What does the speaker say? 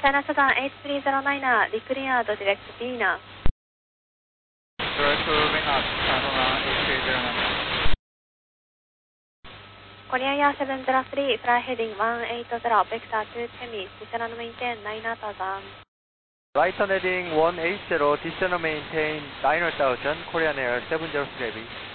China Southern 8309, declared direct B now. Direct wing up, China Southern 8309. Korean Air 703, fly heading 180, vector to Temis, descend and maintain 9000. Right on heading 180, descend and maintain 9000, Korean Air 703 Heavy.